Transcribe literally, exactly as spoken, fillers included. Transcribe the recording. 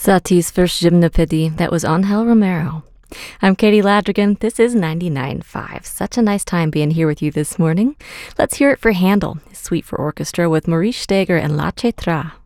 Satie's first Gymnopédie, that was Angel Romero. I'm Katie Ladrigan. This is ninety-nine point five. Such a nice time being here with you this morning. Let's hear it for Handel, Suite for Orchestra with Maurice Steger and La Cetra.